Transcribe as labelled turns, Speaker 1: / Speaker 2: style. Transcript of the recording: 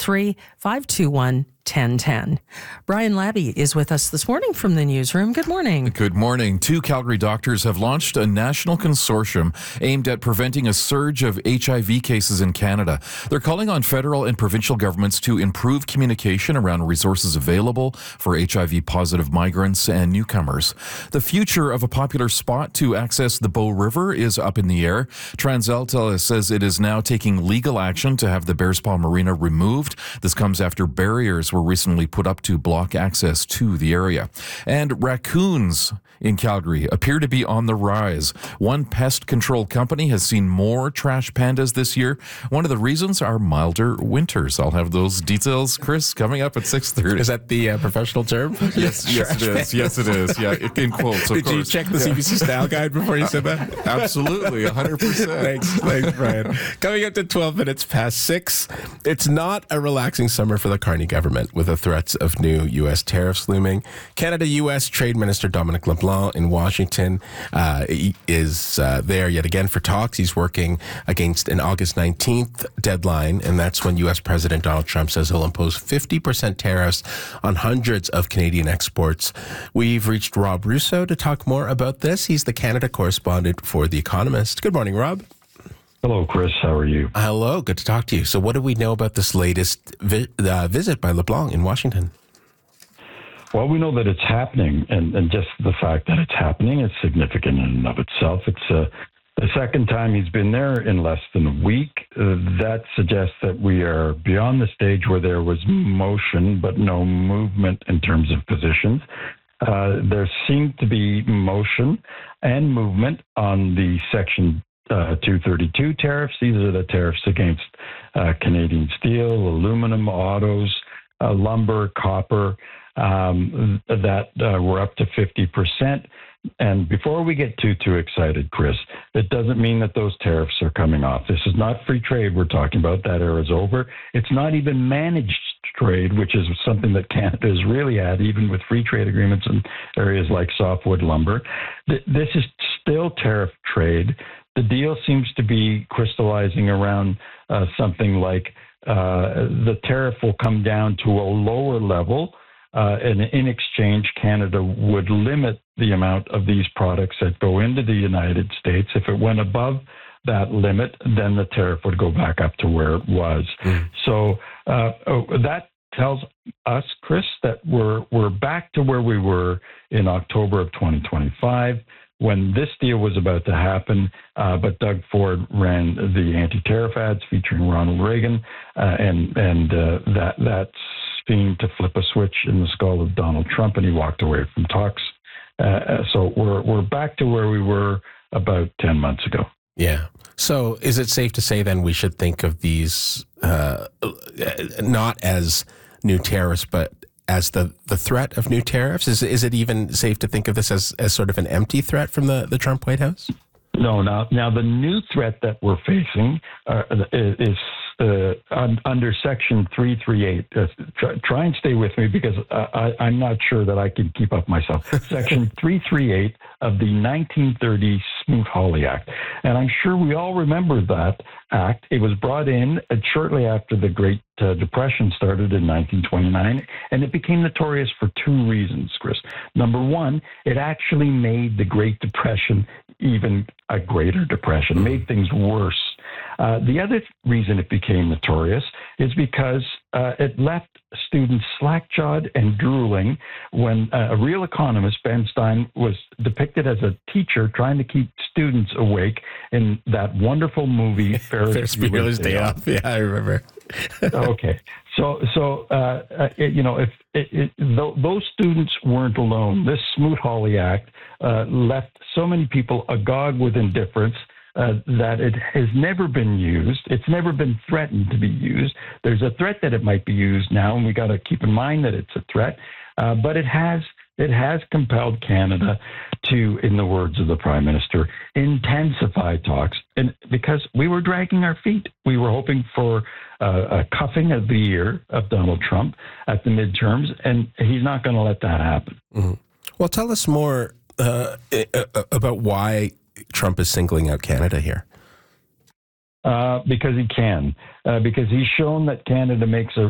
Speaker 1: 883-521-1010. Brian Labby is with us this morning from the newsroom. Good morning.
Speaker 2: Good morning. 2 Calgary doctors have launched a national consortium aimed at preventing a surge of HIV cases in Canada. They're calling on federal and provincial governments to improve communication around resources available for HIV-positive migrants and newcomers. The future of a popular spot to access the Bow River is up in the air. TransAlta says it is now taking legal action to have the Bearspaw Marina removed. This comes after barriers were recently put up to block access to the area. And raccoons in Calgary appear to be on the rise. One pest control company has seen more trash pandas this year. One of the reasons are milder winters. I'll have those details, Chris, coming up at 6:30.
Speaker 3: Is that the professional term?
Speaker 2: Yes, it is. Yes, it is. Yeah, in quotes, of
Speaker 3: Did
Speaker 2: course.
Speaker 3: you check the CBC Style Guide before you said that?
Speaker 2: Absolutely, 100%.
Speaker 3: Thanks, Brian. Coming up to 12 minutes past 6. It's not a relaxing summer for the Carney government, with the threats of new U.S. tariffs looming. Canada-U.S. Trade Minister Dominic LeBlanc in Washington is there yet again for talks. He's working against an August 19th deadline, and that's when U.S. President Donald Trump says he'll impose 50% tariffs on hundreds of Canadian exports. We've reached Rob Russo to talk more about this. He's the Canada correspondent for The Economist. Good morning, Rob.
Speaker 4: Hello, Chris. How are you?
Speaker 3: Hello. Good to talk to you. So what do we know about this latest visit by LeBlanc in Washington?
Speaker 4: Well, we know that it's happening, and just the fact that it's happening is significant in and of itself. It's the second time he's been there in less than a week. That suggests that we are beyond the stage where there was motion but no movement in terms of positions. There seemed to be motion and movement on the Section 232 tariffs. These are the tariffs against Canadian steel, aluminum, autos, lumber, copper, that were up to 50%. And before we get too excited, Chris, it doesn't mean that those tariffs are coming off. This is not free trade we're talking about. That era is over. It's not even managed trade, which is something that Canada has really had, even with free trade agreements in areas like softwood lumber. This is still tariff trade. The deal seems to be crystallizing around something like the tariff will come down to a lower level, and in exchange, Canada would limit the amount of these products that go into the United States. If it went above that limit, then the tariff would go back up to where it was. So that tells us, Chris, that we're back to where we were in October of 2025 when this deal was about to happen, but Doug Ford ran the anti-tariff ads featuring Ronald Reagan, and that seemed to flip a switch in the skull of Donald Trump, and he walked away from talks. So we're back to where we were about 10 months ago.
Speaker 3: Yeah. So is it safe to say then we should think of these not as new tariffs, but as the threat of new tariffs? Is it even safe to think of this as sort of an empty threat from the Trump White House?
Speaker 4: No. Now the new threat that we're facing is under Section 338. Try and stay with me because I'm not sure that I can keep up myself. Section 338 of the 1930 Smoot-Hawley Act. And I'm sure we all remember that act. It was brought in shortly after the Great Depression started in 1929, and it became notorious for 2 reasons, Chris. Number one, it actually made the Great Depression even a greater depression, made things worse. The other reason it became notorious is because it left students slack-jawed and drooling when a real economist, Ben Stein, was depicted as a teacher trying to keep students awake in that wonderful movie, Ferris Bueller's Day Off.
Speaker 3: Yeah, I remember.
Speaker 4: Okay. So if those students weren't alone, this Smoot-Hawley Act left so many people agog with indifference that it has never been used. It's never been threatened to be used. There's a threat that it might be used now, and we got to keep in mind that it's a threat. But it has compelled Canada to, in the words of the Prime Minister, intensify talks. And because we were dragging our feet, we were hoping for a cuffing of the ear of Donald Trump at the midterms, and he's not going to let that happen.
Speaker 3: Mm-hmm. Well, tell us more about why Trump is singling out Canada here.
Speaker 4: Because he can. Because he's shown that Canada makes a